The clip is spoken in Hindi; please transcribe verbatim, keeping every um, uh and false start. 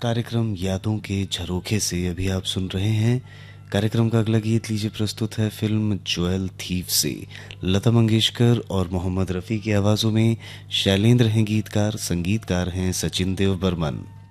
कार्यक्रम यादों के झरोखे से अभी आप सुन रहे हैं। कार्यक्रम का अगला गीत लीजिए प्रस्तुत है फिल्म ज्वेल थीफ से। लता मंगेशकर और मोहम्मद रफ़ी की आवाज़ों में शैलेंद्र हैं गीतकार, संगीतकार हैं सचिन देव बर्मन।